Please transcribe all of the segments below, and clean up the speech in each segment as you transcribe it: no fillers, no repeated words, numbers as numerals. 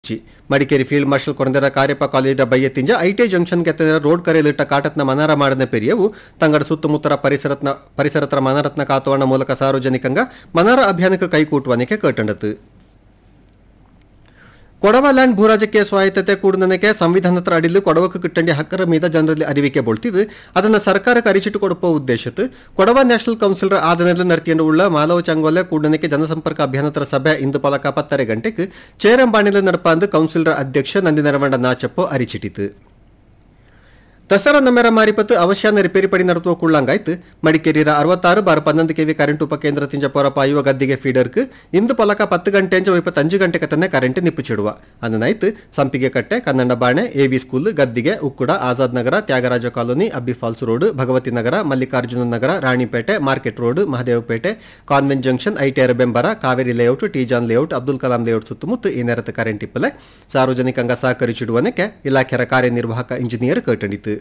Madikeri field marshal ಕೊರಂದರ Cariappa college ಬೈಯತ್ತಿಂಜ IT junction ಕೆತ್ತದ road ಕರೆಯಲಿಟ್ಟ ಕಾಟತ್ನ ಮನಾರ ಮಾಡಿದ ಪೆರಿಯವು ತಂಗಡ ಸುತ್ತಮುತ್ತರ ಪರಿಸರತ್ರ ಮನಾರತ್ನ ಕಾತುವಣ್ಣ ಮೂಲಕ ಸಾರ್ವಜನಿಕಂಗ ಮನಾರ ಅಭಿಯಾನಕ್ಕೆ ಕೈಕೂಟುವನಿಕೆ ಕೇಟಂಡತು. ಕೊಡವ ಲ್ಯಾಂಡ್ ಭೂರಾಜಕೀಯ ಸ್ವಾಯತ್ತತೆ ಕೂಡನಕ್ಕೆ ಸಂವಿಧಾನದ ಅಡಿಲು ಕೊಡವಕ್ಕೆ ಕಿಟ್ಟಂಡಿ ಹಕ್ಕರ ಮೀದ ಜನರಲ್ಲಿ ಅರಿವಿಕೆ ಬೊಳ್ತಿದ್ದು ಅದನ್ನು ಸರ್ಕಾರಕ್ಕೆ ಅರಿಚಿಟ್ಟು ಕೊಡುವ ಉದ್ದೇಶತ್ತು ಕೊಡವ ನ್ಯಾಷನಲ್ ಕೌನ್ಸಿಲರ್ ಆದನೆಲ್ಲ ನರ್ತಿಯನ್ನು ಉಳ್ಳ ಮಾಲವ ಚಂಗೋಲೆ ಕೂಡನಕ್ಕೆ ಜನಸಂಪರ್ಕ ಅಭಿಯಾನದ ಸಭೆ ಇಂದು ಪಲಕ 10 ಗಂಟೆಗೆ ಚೇರಂಬಾಣಿಲ ನಡಪಾಂದು ಕೌನ್ಸಿಲರ್ ಅಧ್ಯಕ್ಷ ನಂದಿನರಮಂಡ ನಾಚಪ್ಪು ಅರಿಚಿಟ್ಟಿತು. ದಸರಾ ನಮ್ಮೆರ ಮಾರಿಪತ್ತು ಅವಶ್ಯಾನ ರಿಪೇರಿ ಪಡಿ ನಡೆಸುವ ಕುಳ್ಳಂಗಾಯ್ತು. ಮಡಿಕೇರಿಯ 66/11 ಕೆವಿ ಕರೆಂಟ್ ಉಪಕೇಂದ್ರ ತಿಂಜ ಪೊರಪಾಯುವ ಗದ್ದಿಗೆ ಫೀಡರ್ಕ್ ಇಂದು ಪಲಕ 10 ಗಂಟೆಂಚ 25 ಗಂಟೆಗೆ ತನ್ನ ಕರೆಂಟ್ ನಿಪ್ಪುಚಿಡುವ ಅನ್ನನಾಯ್ತು. ಸಂಪಿಗೆ ಕಟ್ಟೆ, ಕನ್ನಡ ಬಾಣೆ, ಎವಿ ಸ್ಕೂಲ್, ಗದ್ದಿಗೆ, ಉಕ್ಕುಡ, ಆಜಾದ್ ನಗರ, ತ್ಯಾಗರಾಜ ಕಾಲೋನಿ, ಅಬ್ಬಿ ಫಾಲ್ಸ್ ರೋಡ್, ಭಗವತಿ ನಗರ, ಮಲ್ಲಿಕಾರ್ಜುನ ನಗರ, Ranipete, market road, Mahadevapete, convent junction, ITR ಬೆಂಬರ, Kaveri layout, ಟೀಜಾನ್ layout, Abdul Kalam layout ಸುತ್ತಮುತ್ತ ಈ ನೆರೆತ ಕರೆಂಟ್ ಇಪ್ಪಲೆ ಸಾರ್ವಜನಿಕಂಗ ಸಹಕರಿಸಿಡುವನಕ್ಕೆ ಇಲಾಖೆಯ ಕಾರ್ಯನಿರ್ವಾಹಕ ಇಂಜಿನಿಯರ್ ಕೇಟಂಡಿತು.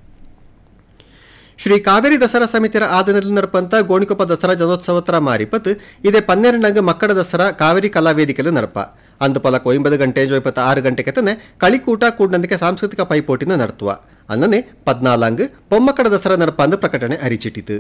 ಶ್ರೀ ಕಾವೇರಿ ದಸರಾ ಸಮಿತಿಯ ಆದನೆಲ್ಲ ನಡಪಂತ ಗೋಣಿಕೊಪ್ಪ ದಸರಾ ಜನೋತ್ಸವತರ ಮಾರಿಪತ್ ಇದೇ 12 ಮಕ್ಕಳ ದಸರಾ ಕಾವೇರಿ ಕಲಾವೇದಿಕೆಯಲ್ಲಿ ನಡಪ ಅಂದು ಪಲಕ 9 ಗಂಟೆ 26 ಗಂಟೆಗೆ ತನೆ ಕಳಿಕೂಟ ಕೂಡನಕ್ಕೆ ಸಾಂಸ್ಕೃತಿಕ ಪೈಪೋಟಿನ ನಡತುವ ಅನ್ನನೆ 14 ಪೊಮ್ಮಕ್ಕಳ ದಸರಾ ನಡಪ ಅಂದು ಪ್ರಕಟಣೆ ಅರಿಚಿಟ್ಟಿತು.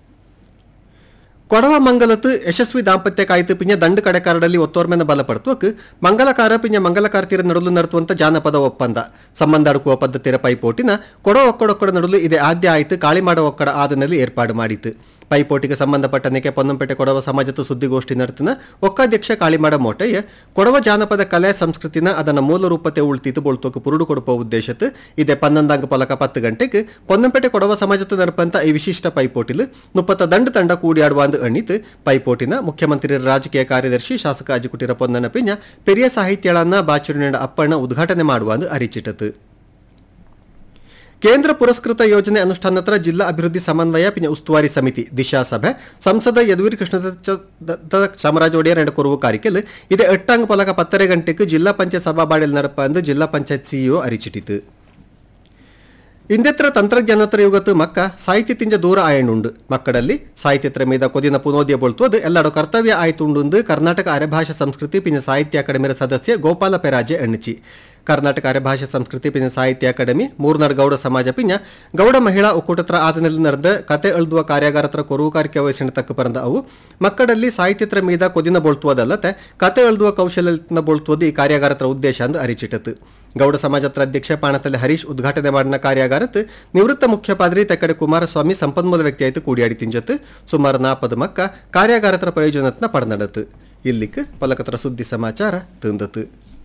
ಕೊಡವ ಮಂಗಲತ್ತು ಯಶಸ್ವಿ ದಾಂಪತ್ಯ ಕಾಯ್ತು ಪಿಂಜ ದಂಡು ಕಡೆಕಾರಡಲ್ಲಿ ಒತ್ತೋರ್ಮೆನ ಬಲಪಡುತ್ತಕ್ಕೆ ಮಂಗಲಕಾರ ಪಿಂಜ ಮಂಗಲಕಾರ್ತಿಯರ ನಡುಲು ನಡುವಂತ ಜಾನಪದ ಒಪ್ಪಂದ ಸಂಬಂಧ ಅಡುಕುವ ಪದ್ಧತಿಯ ಪೈಪೋಟಿನ ಕೊಡವ ಒಕ್ಕಡೊಕ್ಕಡ ನಡುಲು ಇದೇ ಆದ್ಯ ಆಯ್ತು ಕಾಳಿಮಾಡ ಒಕ್ಕಡ ಆದನಲ್ಲಿ ಏರ್ಪಾಡು ಮಾಡಿತು. ಪೈಪೋಟಿಗೆ ಸಂಬಂಧಪಟ್ಟನಕ್ಕೆ ಪೊನ್ನಂಪೇಟೆ ಕೊಡವ ಸಮಾಜದ ಸುದ್ದಿಗೋಷ್ಠಿ ನಡೆತಿನ ಒಕ್ಕಾಧ್ಯಕ್ಷ ಕಾಳಿಮಾಡ ಮೋಟಯ್ಯ ಕೊಡವ ಜಾನಪದ ಕಲೆ ಸಂಸ್ಕೃತಿನ ಅದನ್ನ ಮೂಲ ರೂಪತೆ ಉಳ್ತಿತು ಬೊಳ್ತೋಕೆ ಪುರುಡು ಕೊಡುವ ಉದ್ದೇಶತ್ತು ಇದೇ 11 ಪಲಕ 10 ಗಂಟೆಗೆ ಪೊನ್ನಂಪೇಟೆ ಕೊಡವ ಸಮಾಜದ ನಡಪಂತ ಈ ವಿಶಿಷ್ಟ ಪೈಪೋಟಿಲು 30 ದಂಡು ತಂಡ ಕೂಡಿಯಾಡುವ ಅಂದು ಎಣ್ಣಿತು. ಪೈಪೋಟಿನ ಮುಖ್ಯಮಂತ್ರಿ ರಾಜಕೀಯ ಕಾರ್ಯದರ್ಶಿ ಶಾಸಕ ಅಜಿಕುಟಿರ ಪೊನ್ನನ ಪಿಂಜ ಪೆರಿಯ ಸಾಹಿತ್ಯಗಳನ್ನ ಬಾಚುರಿನ ಅಪ್ಪಣ್ಣ ಉದ್ಘಾಟನೆ ಮಾಡುವ ಅಂದು ಅರಿಚಿಟ್ಟತು. ಕೇಂದ್ರ ಪುರಸ್ಕೃತ ಯೋಜನೆ ಅನುಷ್ಠಾನತ್ರ ಜಿಲ್ಲಾ ಅಭಿವೃದ್ಧಿ ಸಮನ್ವಯ ಪಿಂಜ ಉಸ್ತುವಾರಿ ಸಮಿತಿ ದಿಶಾ ಸಭೆ ಸಂಸದ ಯದುವೀರ್ ಕೃಷ್ಣದತ್ತ ಚಾಮರಾಜ ಒಡೆಯರ್ ನಡ ಕೊರುವ ಕಾರ್ಯಕ್ರಮ ಇದೇ 8 ಪಲಕ 10 ಗಂಟೆಗೆ ಜಿಲ್ಲಾ ಪಂಚಾಯತ್ ಸಭಾಬಾಡಿಯಲ್ಲಿ ನಡಪ ಎಂದು ಜಿಲ್ಲಾ ಪಂಚಾಯತ್ ಸಿಇಒ ಅರಿಚಿಟ್ಟಿತು. ಇಂದೆತ್ರ ತಂತ್ರಜ್ಞಾನತ್ರ ಯುಗತ್ತು ಮಕ್ಕ ಸಾಹಿತ್ಯ ತಿಂಜ ದೂರ ಆಯಣ್ಣುಂಡು ಮಕ್ಕಳಲ್ಲಿ ಸಾಹಿತ್ಯತ್ರ ಮೀದ ಕೊದಿನ ಪುನೋದಿಯ ಬೊಳ್ತುವುದು ಎಲ್ಲರೂ ಕರ್ತವ್ಯ ಆಯ್ತುಂಡು ಕರ್ನಾಟಕ ಅರೆಭಾಷಾ ಸಂಸ್ಕೃತಿ ಪಿಂಜ ಸಾಹಿತ್ಯ ಅಕಾಡೆಮಿಯ ಸದಸ್ಯ ಗೋಪಾಲ ಪೆರಾಜೆ ಎಣ್ಣಿಚಿ. ಕರ್ನಾಟಕ ಅರೆಭಾಷಾ ಸಂಸ್ಕೃತಿ ಪಿಂಜ ಸಾಹಿತ್ಯ ಅಕಾಡೆಮಿ ಮೂರ್ನಾಡ್ ಗೌಡ ಸಮಾಜ ಪಿಂಜ ಗೌಡ ಮಹಿಳಾ ಒಕ್ಕೂಟತ್ರ ಆದನೆಲ್ಲ ನಡೆದ ಕತೆ ಎಳ್ದುವ ಕಾರ್ಯಾಗಾರತ್ರ ಕೊರುವುಕಾರಿಕೆ ವಹಿಸಿನ ತಕ್ಕ ಪರಂದ ಅವು ಮಕ್ಕಳಲ್ಲಿ ಸಾಹಿತ್ಯತ್ರ ಮೀದ ಕೊದಿನ ಬೊಳ್ತುವುದಲ್ಲದೆ ಕತೆ ಎಳ್ದುವ ಕೌಶಲ್ಯನ ಬೊಳ್ತುವುದು ಈ ಕಾರ್ಯಾಗಾರತ್ರ ಉದ್ದೇಶ ಎಂದು ಅರಿಚಿಟ್ಟತು. ಗೌಡ ಸಮಾಜತ್ರ ಅಧ್ಯಕ್ಷ ಪಾಣತಲೆ ಹರೀಶ್ ಉದ್ಘಾಟನೆ ಮಾಡಿದ ಕಾರ್ಯಾಗಾರತ್ ನಿವೃತ್ತ ಮುಖ್ಯಪಾದ್ರಿ ತೆಕ್ಕಡೆ ಕುಮಾರಸ್ವಾಮಿ ಸಂಪನ್ಮೂಲ ವ್ಯಕ್ತಿ ಆಯ್ತು ಕೂಡಿಯಾಡಿ ತಿಂಜತ್ ಸುಮಾರು 40 ಮಕ್ಕ ಕಾರ್ಯಾಗಾರತ್ರ ಪ್ರಯೋಜನತ್ನ ಪಡೆದಡತು. ಇಲ್ಲಿಕ್ ಪಲಕತ್ರ ಸುದ್ದಿ ಸಮಾಚಾರ ತಂದತು.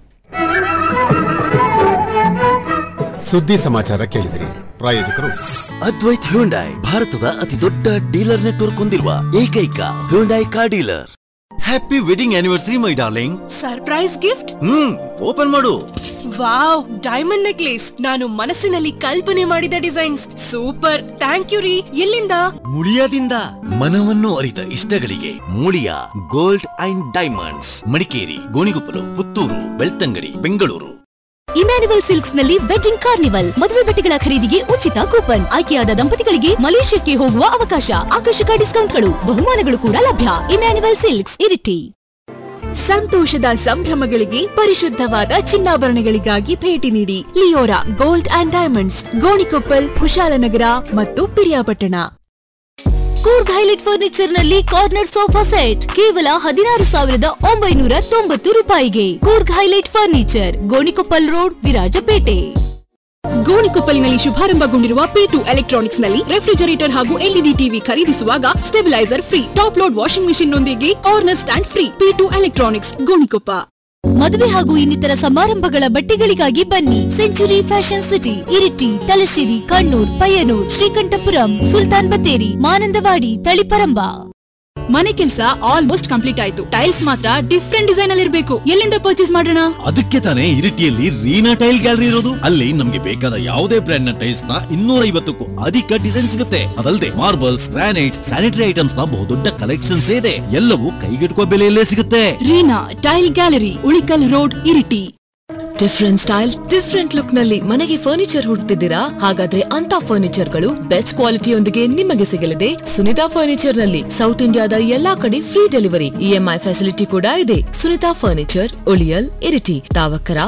ಸುದ್ದಿ ಸಮಾಚಾರ ಕೇಳಿದಿರಿ. ಪ್ರಾಯೋಜಕರು ಅದ್ವೈತ್ ಹ್ಯುಂಡೈ, ಭಾರತದ ಅತಿ ದೊಡ್ಡ ಡೀಲರ್ ನೆಟ್ವರ್ಕ್ ಹೊಂದಿರುವ ಏಕೈಕ Hyundai car dealer. Happy wedding anniversary my darling. Surprise gift open ಮಾಡು. Wow, diamond necklace. ನಾನು ಮನಸ್ಸಿನಲ್ಲಿ ಕಲ್ಪನೆ ಮಾಡಿದ ಡಿಸೈನ್ಸ್ ಸೂಪರ್. ಥ್ಯಾಂಕ್ ಯು ರೀ. ಎಲ್ಲಿಂದ? ಮುಳಿಯಾದಿಂದ. ಮನವನ್ನು ಅರಿತ ಇಷ್ಟಗಳಿಗೆ Muliya gold and diamonds, Madikeri, Gonikoppal, Puttur, Belthangady, Bengaluru. Emmanuel silks ನಲ್ಲಿ ವೆಡ್ಡಿಂಗ್ ಕಾರ್ನಿವಲ್, ಮದುವೆ ಬಟ್ಟೆಗಳ ಖರೀದಿಗೆ ಉಚಿತ ಕೂಪನ್, ಆಯ್ಕೆಯಾದ ದಂಪತಿಗಳಿಗೆ ಮಲೇಷ್ಯಾಕ್ಕೆ ಹೋಗುವ ಅವಕಾಶ, ಆಕರ್ಷಕ ಡಿಸ್ಕೌಂಟ್ಗಳು, ಬಹುಮಾನಗಳು ಕೂಡ ಲಭ್ಯ. Emmanuel silks, Iritty. ಸಂತೋಷದ ಸಂಭ್ರಮಗಳಿಗೆ ಪರಿಶುದ್ಧವಾದ ಚಿನ್ನಾಭರಣಗಳಿಗಾಗಿ ಭೇಟಿ ನೀಡಿ Leora gold and diamonds, Gonikoppal, Kushalnagar ಮತ್ತು ಪಿರಿಯಾಪಟ್ಟಣ. ಕೂರ್ಗ್ ಹೈಲೈಟ್ ಫರ್ನಿಚರ್ ನಲ್ಲಿ ಕಾರ್ನರ್ ಸೋಫಾ ಸೆಟ್ ಕೇವಲ 16,990 ರೂಪಾಯಿಗೆ. Coorg highlight furniture, Gonikoppal road, Virajpet. ಗೋಣಿಕೊಪ್ಪಲಿನಲ್ಲಿ ಶುಭಾರಂಭಗೊಂಡಿರುವ P2 electronics ನಲ್ಲಿ ರೆಫ್ರಿಜರೇಟರ್ ಹಾಗೂ ಎಲ್ಇಡಿ ಟಿವಿ ಖರೀದಿಸುವಾಗ stabiliser free, top load washing machine ನೊಂದಿಗೆ corner stand free. P2 electronics, Gonikoppa. ಮದುವೆ ಹಾಗೂ ಇನ್ನಿತರ ಸಮಾರಂಭಗಳ ಬಟ್ಟೆಗಳಿಗಾಗಿ ಬನ್ನಿ century fashion city, Iritty, Thalassery, Kannur, Payyanur, Sreekandapuram, Sultan Battery, Manandavadi, Taliparamba. ಮನೆ ಕೆಲಸ ಆಲ್ಮೋಸ್ಟ್ ಕಂಪ್ಲೀಟ್ ಆಯ್ತು. ಟೈಲ್ಸ್ ಮಾತ್ರ ಡಿಫ್ರೆಂಟ್ ಡಿಸೈನ್ ಅಲ್ಲಿ ಇರಬೇಕು. ಎಲ್ಲಿಂದ ಪರ್ಚೇಸ್ ಮಾಡೋಣ? ಅದಕ್ಕೆ ತಾನೇ ಇರಿಟಿಯಲ್ಲಿ ರೀನಾ ಟೈಲ್ ಗ್ಯಾಲರಿ ಇರೋದು. ಅಲ್ಲಿ ನಮ್ಗೆ ಬೇಕಾದ ಯಾವುದೇ ಬ್ರ್ಯಾಂಡ್ ನ ಟೈಲ್ಸ್ ನ 250ಕ್ಕೂ ಅಧಿಕ ಡಿಸೈನ್ ಸಿಗುತ್ತೆ. ಅದಲ್ಲದೆ ಮಾರ್ಬಲ್ಸ್, ಗ್ರಾನೈಟ್ಸ್, ಸ್ಯಾನಿಟರಿ ಐಟಮ್ಸ್ ನ ಬಹುದೊಡ್ಡ ಕಲೆಕ್ಷನ್ಸ್ ಇದೆ. ಎಲ್ಲವೂ ಕೈಗೆಟುಕುವ ಬೆಲೆಯಲ್ಲೇ ಸಿಗುತ್ತೆ. Reena tail gallery, Ulikkal road, Iritty. Different style, different look ನಲ್ಲಿ ಮನೆಗೆ ಫರ್ನಿಚರ್ ಹುಡುಕ್ತಿದ್ದೀರಾ? ಹಾಗಾದ್ರೆ ಅಂತ ಫರ್ನಿಚರ್ ಗಳು ಬೆಸ್ಟ್ ಕ್ವಾಲಿಟಿಯೊಂದಿಗೆ ನಿಮಗೆ ಸಿಗಲಿದೆ ಸುನಿತಾ ಫರ್ನಿಚರ್ ನಲ್ಲಿ. ಸೌತ್ ಇಂಡಿಯಾದ ಎಲ್ಲಾ ಕಡೆ ಫ್ರೀ ಡೆಲಿವರಿ, ಇಎಂಐ ಫೆಸಿಲಿಟಿ ಕೂಡ ಇದೆ. ಸುನಿತಾ ಫರ್ನಿಚರ್, ಉಳಿಯಲ್, ಇರಿಟಿ, ತಾವಕರ,